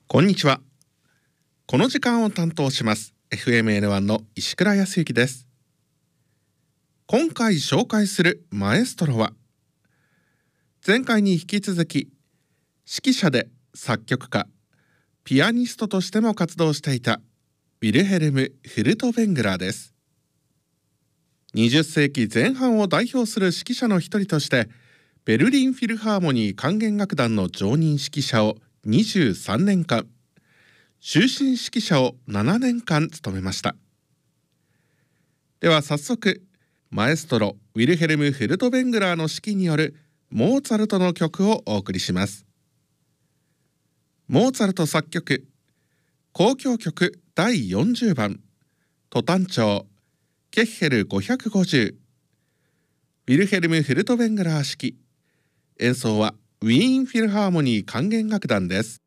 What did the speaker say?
こんにちは。この時間を担当します FMN1 の石倉康之です。今回紹介するマエストロは、前回に引き続き指揮者で作曲家、ピアニストとしても活動していたウィルヘルム・フルトベングラーです。20世紀前半を代表する指揮者の一人として、ベルリンフィルハーモニー管弦楽団の常任指揮者を23年間、終身指揮者を7年間務めました。では早速、マエストロウィルヘルム・フルトベングラーの指揮によるモーツァルトの曲をお送りします。モーツァルト作曲、交響曲第40番ト短調ケッヘル550、ウィルヘルム・フルトベングラー指揮、演奏はウィーンフィルハーモニー管弦楽団です。